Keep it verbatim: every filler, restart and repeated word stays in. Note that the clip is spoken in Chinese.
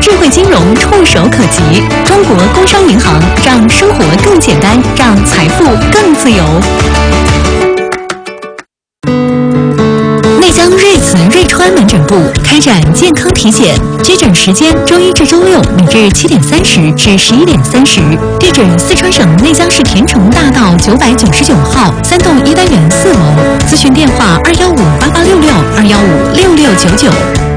智慧金融触手可及。中国工商银行让生活更简单，让财富更自由。内江瑞慈瑞川门诊部开展健康体检，接诊时间周一至周六每日七点三十至十一点三十。地址四川省内江市田城大道九百九十九号三栋一单元四楼。咨询电话二幺五八八六六二幺五六六九九。